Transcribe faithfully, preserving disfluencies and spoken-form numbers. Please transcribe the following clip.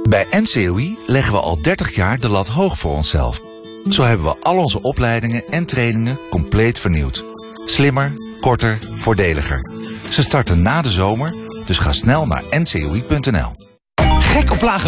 Bij N C O I leggen we al dertig jaar de lat hoog voor onszelf. Zo hebben we al onze opleidingen en trainingen compleet vernieuwd. Slimmer, korter, voordeliger. Ze starten na de zomer, dus ga snel naar n c o i punt n l. Gek op lage